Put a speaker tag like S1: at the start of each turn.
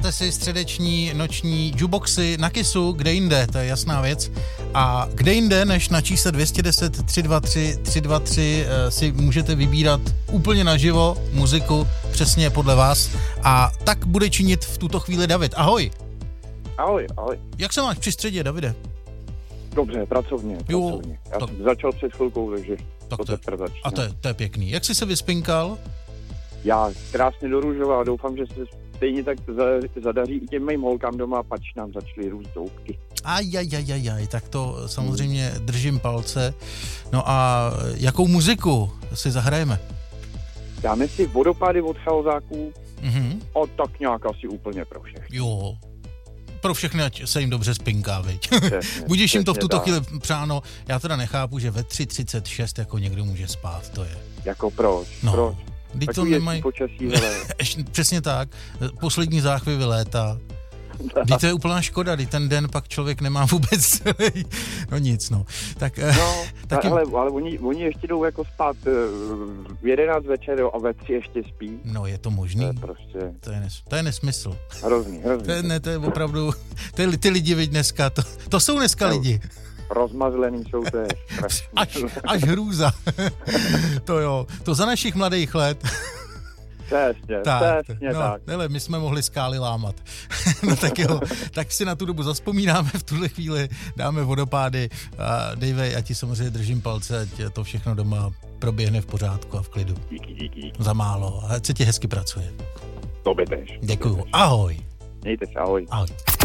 S1: Dáváte si středeční, noční jukeboxy na Kissu, kde jinde, to je jasná věc. A kde jinde, než na čísle 210 323 323 si můžete vybírat úplně naživo muziku, přesně podle vás. A tak bude činit v tuto chvíli David. Ahoj.
S2: Ahoj.
S1: Jak se máš při středě, Davide?
S2: Dobře, pracovně. Já jsem začal před chvilkou, takže to teprve začíná.
S1: A to je pěkný. Jak jsi se vyspinkal?
S2: Já krásně do růžova, doufám, že se stejně tak zadaří i těm mým holkám doma, pač nám začaly růst doutky.
S1: Ajajajajaj, tak to samozřejmě držím palce. No a jakou muziku si zahrajeme?
S2: Dáme si Vodopády od Chalzáků a tak nějak asi úplně pro všechny.
S1: Jo, pro všechny, ať se jim dobře spinká, viď? Budíš jim to v tuto chvíli přáno. Já teda nechápu, že ve 3:36 jako někdo může spát, to je.
S2: Jako proč?
S1: No.
S2: Proč?
S1: Teď to
S2: Takový
S1: nemají.
S2: Počasí, hele.
S1: Přesně tak. Poslední záchvěvy léta. Teď to je úplná škoda, když ten den pak člověk nemá vůbec celý. No nic, no. Tak,
S2: taky... ale oni ještě jdou jako spát v 11 večer a ve 3 ještě spí.
S1: No je to možný. To je nesmysl.
S2: Hrozný.
S1: To je opravdu, ty lidi viď dneska, to jsou dneska lidi.
S2: Rozmazlený jsou to
S1: až hrůza. To jo, to za našich mladých let.
S2: Přesně tak.
S1: Hele, my jsme mohli skály lámat. No tak jo, tak si na tu dobu zazpomínáme v tuhle chvíli, dáme Vodopády a Dave, já ti samozřejmě držím palce, ať to všechno doma proběhne v pořádku a v klidu.
S2: Díky.
S1: Za málo, ať se ti hezky pracuje.
S2: Tobě tež.
S1: Děkuju, ahoj.
S2: Mějte se, ahoj.
S1: Ahoj.